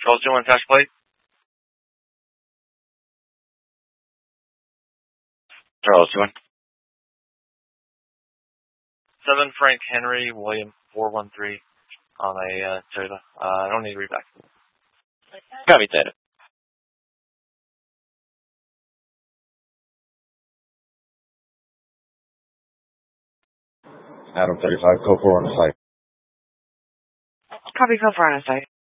Charles 21 Tash Plate. Charles 21. 7 Frank Henry, William 413 on a Toyota. I don't need to read back. Copy that. Adam 35, code 4 on the site. Copy, code 4 on the site.